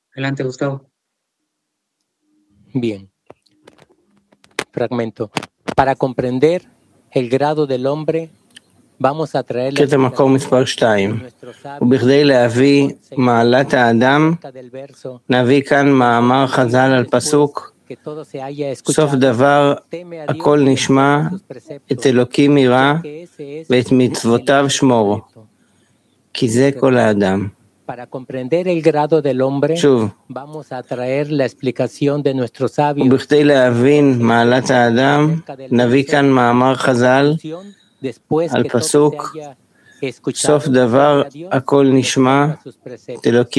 Adelante, Gustavo. Bien. Fragmento. Para comprender el grado del hombre, vamos a traer קטע מקור מספר 2. ובכדי להביא מעלת האדם, נביא כאן מאמר חז"ל על פסוק, סוף דבר הכל נשמע, את אלוקים ירא, ואת מצוותיו שמור, כי זה כל האדם. שוב, ובכדי להבין מעלת האדם, נביא כאן מאמר חז"ל על פסוק, סוף דבר הכל נשמע, את אלוקים